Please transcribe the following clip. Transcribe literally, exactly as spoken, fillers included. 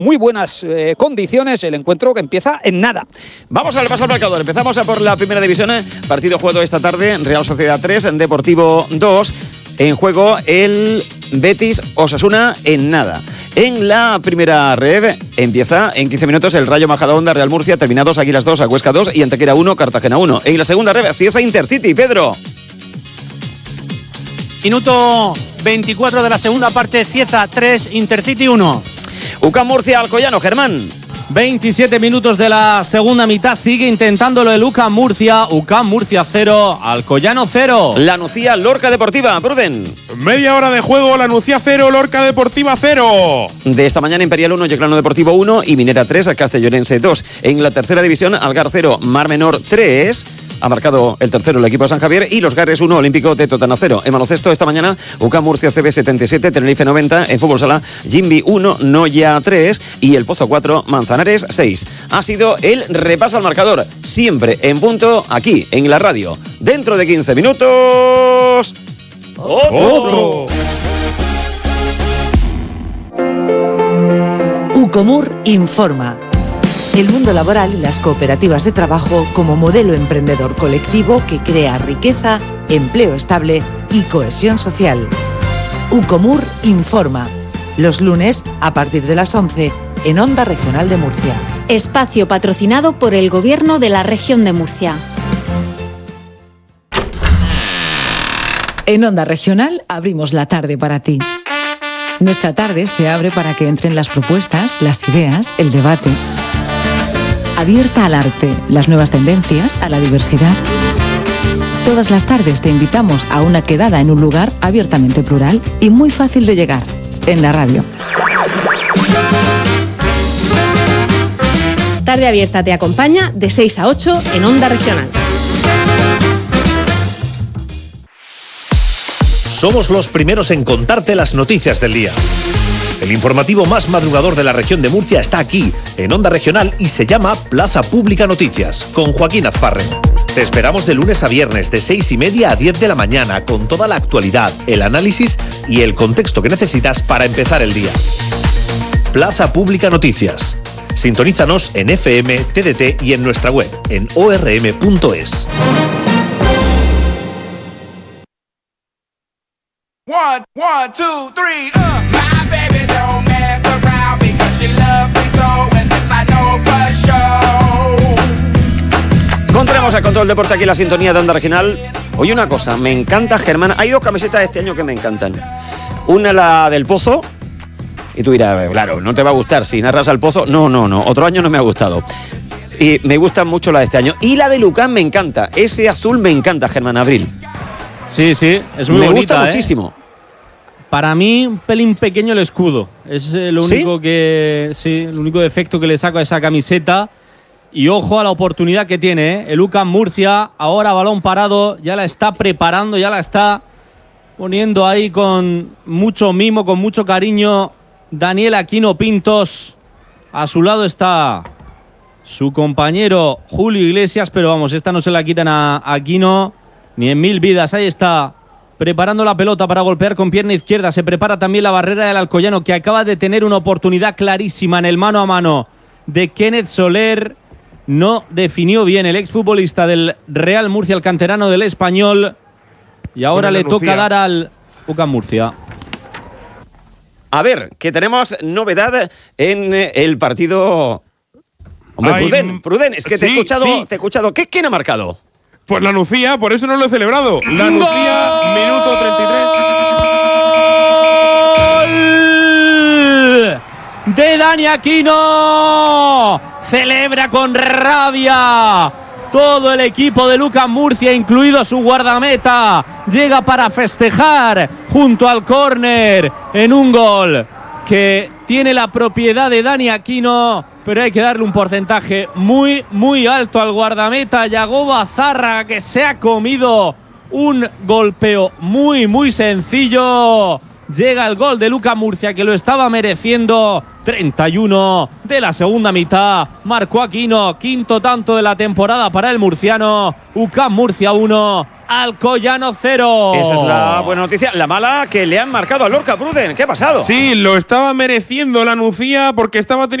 muy buenas eh, condiciones. El encuentro que empieza en nada. Vamos a repasar el marcador. Empezamos a por la primera división. Partido jugado esta tarde. Real Sociedad tres, Deportivo dos. En juego el Betis Osasuna en nada. En la primera red empieza en quince minutos el Rayo Majadahonda Real Murcia, terminados Águilas dos, Huesca dos y Antequera uno, Cartagena uno. En la segunda red Cieza Intercity, Pedro. Minuto veinticuatro de la segunda parte, Cieza tres, Intercity uno. U C A M Murcia Alcoyano, Germán. veintisiete minutos de la segunda mitad, sigue intentándolo el U C A M Murcia. U C A M Murcia cero, Alcoyano cero. La Nucía Lorca Deportiva, Pruden. Media hora de juego, la Nucía cero, Lorca Deportiva cero. De esta mañana Imperial uno, Yeclano Deportivo uno y Minera tres, Castellonense dos. En la tercera división Algar cero, Mar Menor tres. Ha marcado el tercero el equipo de San Javier y los Garres uno, Olímpico de Totana cero. En baloncesto esta mañana U C A M Murcia C B setenta y siete, Tenerife noventa. En fútbol sala Jimbi uno, Noya tres y El Pozo cuatro, Manzanares seis. Ha sido el repaso al marcador, siempre en punto aquí en la radio. Dentro de quince minutos... ¡Otro! Ucomur informa. El mundo laboral y las cooperativas de trabajo como modelo emprendedor colectivo que crea riqueza, empleo estable y cohesión social. Ucomur informa. Los lunes a partir de las once en Onda Regional de Murcia. Espacio patrocinado por el Gobierno de la Región de Murcia. En Onda Regional abrimos la tarde para ti. Nuestra tarde se abre para que entren las propuestas, las ideas, el debate. Abierta al arte, las nuevas tendencias, a la diversidad. Todas las tardes te invitamos a una quedada en un lugar abiertamente plural y muy fácil de llegar, en la radio. Tarde Abierta te acompaña de seis a ocho en Onda Regional. Somos los primeros en contarte las noticias del día. El informativo más madrugador de la región de Murcia está aquí, en Onda Regional, y se llama Plaza Pública Noticias, con Joaquín Azparren. Te esperamos de lunes a viernes, de seis y media a diez de la mañana, con toda la actualidad, el análisis y el contexto que necesitas para empezar el día. Plaza Pública Noticias. Sintonízanos en F M, T D T y en nuestra web, en o r m punto es. One, one, two, three, uh. My baby don't mess around because she loves me so, and this I know for sure. Continuamos con todo el deporte aquí en la sintonía de Onda Regional. Oye, una cosa, me encanta, Germán. Hay dos camisetas este año que me encantan. Una, la del Pozo. Y tú dirás, claro, no te va a gustar si narras al Pozo. No, no, no. Otro año no me ha gustado. Y me gustan mucho la de este año. Y la de Lucán me encanta. Ese azul me encanta, Germán Abril. Sí, sí, es muy me bonita. Me gusta ¿eh? muchísimo. Para mí, un pelín pequeño el escudo. Es eh, lo único ¿Sí? que. Sí, el único defecto que le saco a esa camiseta. Y ojo a la oportunidad que tiene, ¿eh? El U C A M Murcia, ahora balón parado, ya la está preparando, ya la está poniendo ahí con mucho mimo, con mucho cariño. Daniel Aquino Pintos. A su lado está su compañero Julio Iglesias, pero vamos, esta no se la quitan a Aquino ni en mil vidas. Ahí está, preparando la pelota para golpear con pierna izquierda. Se prepara también la barrera del Alcoyano, que acaba de tener una oportunidad clarísima en el mano a mano de Kenneth Soler. No definió bien el exfutbolista del Real Murcia, el canterano del Español. Y ahora le toca dar al U C A M Murcia. A ver, que tenemos novedad en el partido. Hombre, Ay, Pruden, Pruden, es que te he sí, escuchado, sí. te he escuchado. ¿Qué, ¿Quién ha marcado? Pues la Nucía, por eso no lo he celebrado. La ¡Gol! Nucía, minuto treinta y tres. De Dani Aquino. Celebra con rabia todo el equipo de U C A M Murcia, incluido su guardameta. Llega para festejar junto al córner en un gol que tiene la propiedad de Dani Aquino, pero hay que darle un porcentaje muy, muy alto al guardameta Yagoba Zárraga, que se ha comido un golpeo muy, muy sencillo. Llega el gol de U C A M Murcia, que lo estaba mereciendo. treinta y uno de la segunda mitad. Marcó Aquino, quinto tanto de la temporada para el murciano. U C A M Murcia uno, Alcoyano cero. Esa es la buena noticia. La mala, que le han marcado a Lorca Bruden. ¿Qué ha pasado? Sí, lo estaba mereciendo la Nucía porque estaba teniendo